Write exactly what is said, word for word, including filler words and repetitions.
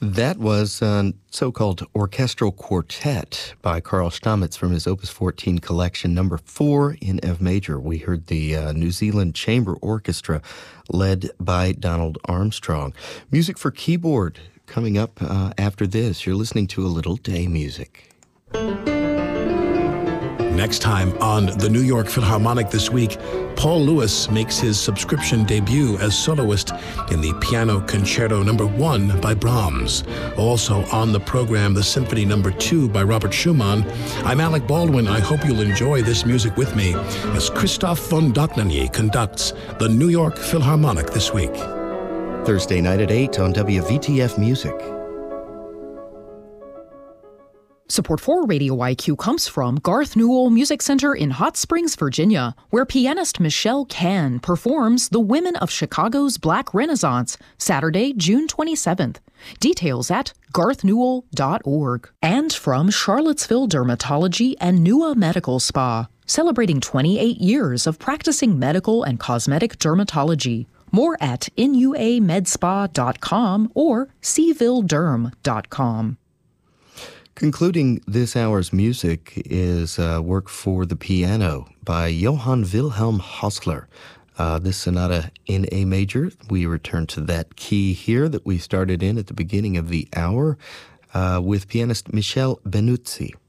That was a so-called orchestral quartet by Carl Stamitz from his Opus fourteen collection, number four in F major. We heard the uh, New Zealand Chamber Orchestra led by Donald Armstrong. Music for keyboard coming up uh, after this. You're listening to a little day music. Next time on the New York Philharmonic this week, Paul Lewis makes his subscription debut as soloist in the Piano Concerto Number One by Brahms. Also on the program, the Symphony Number Two by Robert Schumann. I'm Alec Baldwin. I hope you'll enjoy this music with me as Christoph von Dohnanyi conducts the New York Philharmonic this week. Thursday night at eight on W V T F Music. Support for Radio I Q comes from Garth Newell Music Center in Hot Springs, Virginia, where pianist Michelle Can performs The Women of Chicago's Black Renaissance, Saturday, June twenty-seventh. Details at garth newell dot org. And from Charlottesville Dermatology and N U A Medical Spa, celebrating twenty-eight years of practicing medical and cosmetic dermatology. More at N U A med spa dot com or c ville derm dot com. Concluding this hour's music is uh, work for the piano by Johann Wilhelm Hausler. Uh, this sonata in A major, we return to that key here that we started in at the beginning of the hour uh, with pianist Michel Benuzzi.